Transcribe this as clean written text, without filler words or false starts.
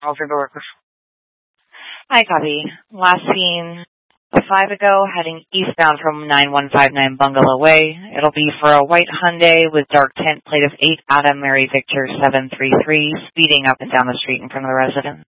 All for the workers. Hi, copy. Last seen 5 ago, heading eastbound from 9159 Bungalow Way. It'll be for a white Hyundai with dark tint, plate of 8 Adam Mary Victor 733, speeding up and down the street in front of the residence.